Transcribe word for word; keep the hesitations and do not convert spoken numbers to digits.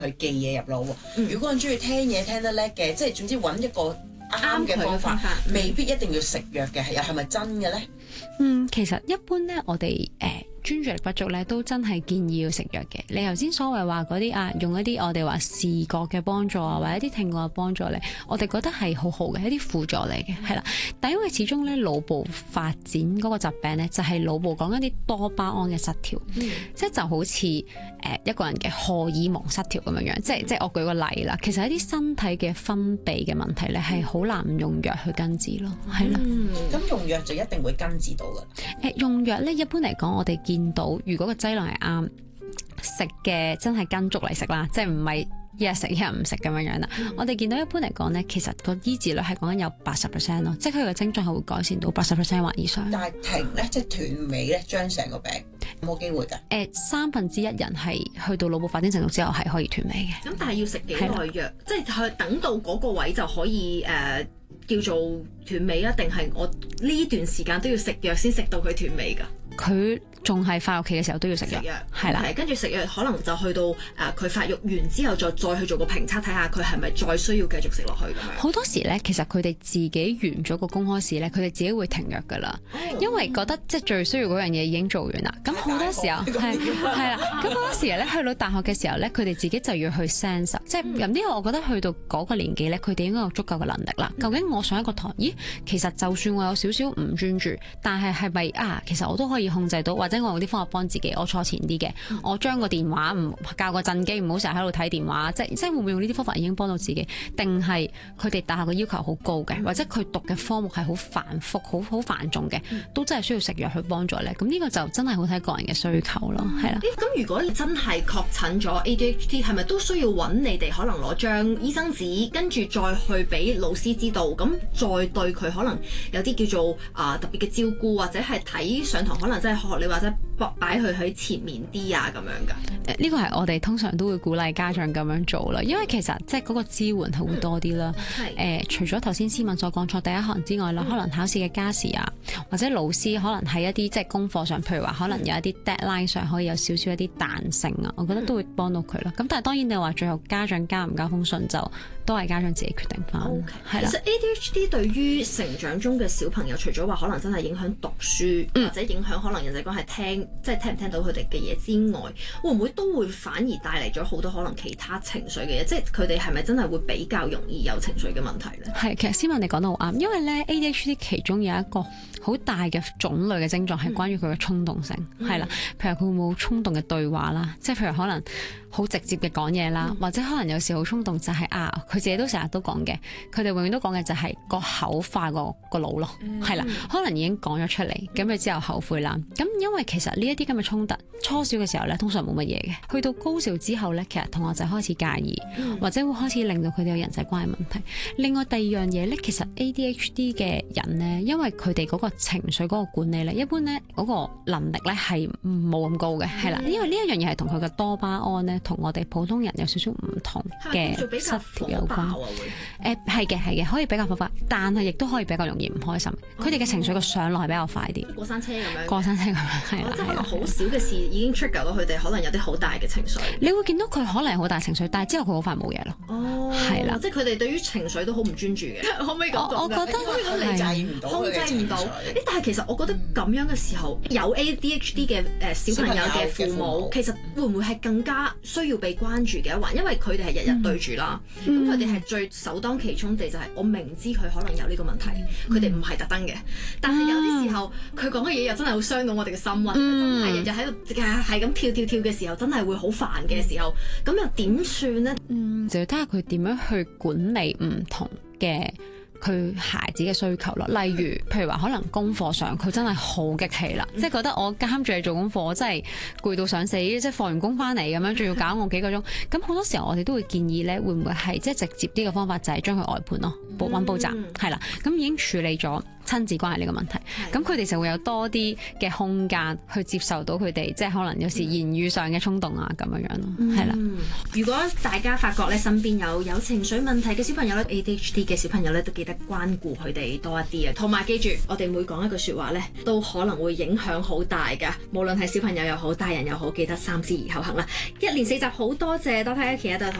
去記嘢入腦喎。 嗯、 如果個人中意聽嘢聽得叻嘅，即係總之揾一個啱嘅方法， 嗯、 未必一定要食藥嘅，又係咪真嘅咧？ 嗯，其實一般咧，我哋誒。呃專注力不足咧，都真係建議要食藥嘅。你頭先所謂話嗰啲啊，用一啲我哋話視覺嘅幫助啊，或者一啲聽覺嘅幫助咧，我哋覺得係好好嘅一啲輔助嚟嘅，係啦。但因為始終咧腦部發展嗰個疾病咧，就係、是、腦部講緊啲多巴胺嘅失調，嗯、即係就好似誒、呃、一個人嘅荷爾蒙失調咁樣樣。即係即係我舉個例啦，其實一啲身體嘅分泌嘅問題咧，係好難用藥去根治咯，係啦。 咁、嗯、用藥就一定會根治到嘅。誒、 呃、用藥咧，一般嚟講，我哋見到如果個劑量係啱食嘅，真係跟足嚟食啦，即係唔係一日食一日唔食咁樣樣啦。嗯、我哋見到一般嚟講咧，其實個醫治率係講緊有八十 percent 咯，即係佢嘅症狀係會改善到八十 percent 或以上。 但係停咧，即係斷尾咧，將成個病冇機會㗎。誒、 呃，三分之一人係去到腦部發展程度之後係可以斷尾嘅。 咁但係要食幾耐藥？的即係去等到嗰個位就可以誒、呃、叫做斷尾啊？定係我呢段時間都要食藥先食到佢斷尾㗎？ 佢仲係發育期嘅時候都要食藥，係啦， 跟住食藥可能就去到誒佢、呃、發育完之後再再去做個評測，睇下佢係咪再需要繼續食落去咁樣。 好多時咧，其實佢哋自己完咗個公開試咧，佢哋自己會停藥噶啦，哦、因為覺得即係最需要嗰樣嘢已經做完啦。咁好多時候係係啦，咁好多時咧去到大學嘅時候咧，佢哋自己就要去 sense，即係咁呢個我覺得去到嗰個年紀咧，佢哋應該有足夠嘅能力啦。究竟我上一個堂，咦，其實就算我有少少唔專注，但係係咪啊，其實我都可以控制到，或者我用啲方法幫自己，我坐前啲嘅，嗯、我將個電話唔校個震機，唔好成日喺度睇電話，即係即係會唔會用呢啲方法已經幫到自己？定係佢哋大學嘅要求好高嘅，嗯、或者佢讀嘅科目係好繁複、好好繁重嘅，嗯、都真係需要食藥去幫助咧。咁呢個就真係好睇個人嘅需求咯，係啦、嗯。 咁如果你真係確診咗 A D H D，係咪都需要揾你哋可能攞張醫生紙，跟住再去俾老師知道，咁再對佢可能有啲叫做啊、呃、特別嘅照顧，或者係睇上堂可能真係學你或者擺佢喺前面啲啊咁樣㗎？ 呢個係我哋通常都會鼓勵家長咁樣做啦，因為其實即係嗰個支援係會多啲啦。誒、嗯呃，除咗頭先思敏所講錯第一行之外啦，嗯、可能考試嘅加時啊，或者老師可能喺一啲即係功課上，譬如話可能有一啲 deadline 上可以有少少一啲彈性啊，我覺得都會幫到佢啦。咁、嗯、但係當然你話最後家長交唔交封信就都係家長自己決定翻。 Okay. 其實 A D H D 對於成長中嘅小朋友，除咗話可能真係影響讀書，嗯、或者影響可能人哋講係聽，即係聽唔聽到佢哋嘅嘢之外，會唔會都會反而帶嚟咗好多可能其他情緒嘅嘢？即係佢哋係咪真係會比較容易有情緒嘅問題咧？ 係，其實思敏你講得好啱，因為咧 A D H D 其中有一個好大嘅種類嘅症狀係關於佢嘅衝動性，係啦、嗯，譬如佢會冇衝動嘅對話啦，即係譬如可能好直接嘅講嘢啦，嗯、或者可能有時好衝動就係、是、啊，佢自己都成日都講嘅，佢哋永遠都講嘅就係個口快過個腦咯，係啦、嗯，可能已經講咗出嚟，咁佢之後後悔啦。咁因為其實呢一啲咁嘅衝突，初小嘅時候咧，通常冇乜嘢嘅，去到高潮之後咧，其實同學就開始介意，嗯、或者會開始令到佢哋有人際關係問題。另外第二樣嘢咧，其實 A D H D 嘅人咧，因為佢哋嗰個情緒嗰個管理咧，一般咧嗰個能力咧係冇咁高嘅，係啦、嗯，因為呢一樣嘢係同佢嘅多巴胺咧，同我哋普通人有少少唔同嘅失調有關。誒係嘅係嘅，可以比較火爆，但係亦都可以比較容易唔開心。佢哋嘅情緒嘅上落係比較快啲， 過山車咁樣， 過山車咁樣，係啦， 即係可能好少嘅事已經 trigger 到佢哋，可能有啲好大嘅情緒。 你會見到佢可能好大情緒，但係之後佢好快冇嘢咯。 哦，係啦，即係佢哋對於情緒都好唔專注嘅，可唔可以咁講？ 我覺得控制唔到， 控制唔到。誒，但係其實我覺得咁樣嘅時候，有 A D H D 嘅誒小朋友嘅父母，其實會唔會係更加需要被關注嘅一環？因為佢哋係日日對住啦，咁佢哋係最首當其衝地就係我明知佢可能有呢個問題，佢哋唔係特登嘅，但係有啲時候佢講嘅嘢又真係好傷到我哋嘅心啊！真係日日喺度係咁跳跳跳嘅時候，真係會好煩嘅時候，咁又點算呢？ 嗯，就要睇下佢點樣去管理唔同嘅佢孩子嘅需求咯。例如，譬如話可能功課上佢真係好激氣啦，嗯、即係覺得我監住你做功課，我真係攰到想死，即係放完工翻嚟咁樣，仲要搞我幾個鐘。咁好多時候我哋都會建議咧，會唔會係即係直接啲嘅方法就係將佢外判咯，補揾補習係啦。咁已經處理咗親子關係呢個問題。咁佢哋就會有多啲嘅空間去接受到佢哋，即係可能有時言語上嘅衝動啊咁樣樣咯，係啦、 嗯。如果大家發覺咧身邊有有情緒問題嘅小朋友咧 ，A D H D 嘅小朋友咧，都記得關顧佢哋多一啲啊。同埋記住，我哋每講一句説話咧，都可能會影響好大㗎。無論係小朋友又好，大人又好，記得三思而後行啦。一連四集好多謝多睇一期啊，都係同